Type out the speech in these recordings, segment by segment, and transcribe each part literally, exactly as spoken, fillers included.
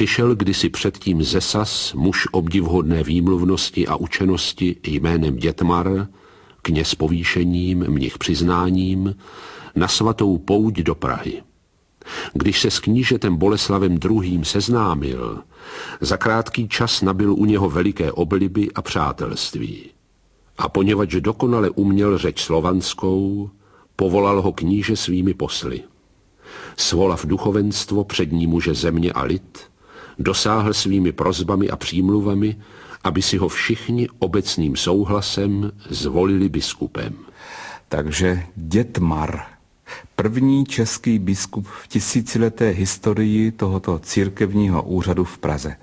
Přišel kdysi předtím ze Sas muž obdivhodné výmluvnosti a učenosti jménem Dětmar, kněz povýšením, mnich přiznáním, na svatou pouť do Prahy. Když se s knížetem Boleslavem druhým. seznámil, za krátký čas nabyl u něho veliké obliby a přátelství. A poněvadž dokonale uměl řeč slovanskou, povolal ho kníže svými posly. Svolav duchovenstvo přední muže země a lid, dosáhl svými prosbami a přímluvami, aby si ho všichni obecným souhlasem zvolili biskupem. Takže Dětmar, první český biskup v tisícileté historii tohoto církevního úřadu v Praze.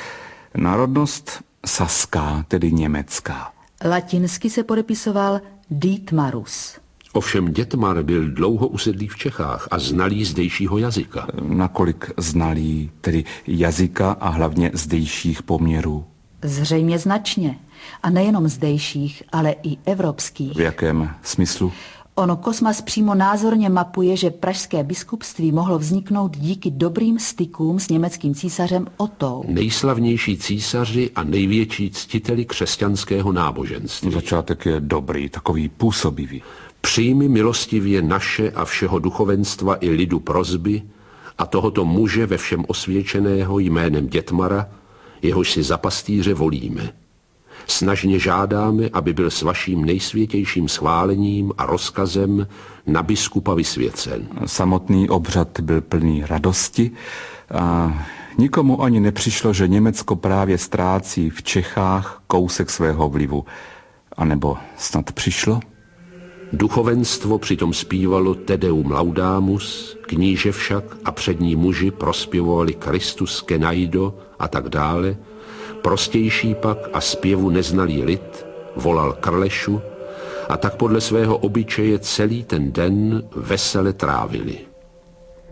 Národnost saská, tedy německá. Latinsky se podepisoval Dietmarus. Ovšem Dětmar byl dlouho usedlý v Čechách a znalý zdejšího jazyka. Nakolik znalý, tedy jazyka a hlavně zdejších poměrů? Zřejmě značně. A nejenom zdejších, ale i evropských. V jakém smyslu? Ono Kosmas přímo názorně mapuje, že pražské biskupství mohlo vzniknout díky dobrým stykům s německým císařem Otou. Nejslavnější císaři a největší ctiteli křesťanského náboženství. Začátek je dobrý, takový působivý. Přijmi milostivě naše a všeho duchovenstva i lidu prosby a tohoto muže ve všem osvědčeného jménem Dětmara, jehož si za pastýře volíme. Snažně žádáme, aby byl s vaším nejsvětějším schválením a rozkazem na biskupa vysvěcen. Samotný obřad byl plný radosti a nikomu ani nepřišlo, že Německo právě ztrácí v Čechách kousek svého vlivu. A nebo snad přišlo? Duchovenstvo přitom zpívalo Te Deum Laudamus, kníže však a přední muži prospěvovali Christus Kenaido a tak dále, prostější pak a zpěvu neznalý lid volal Krlešu a tak podle svého obyčeje celý ten den vesele trávili.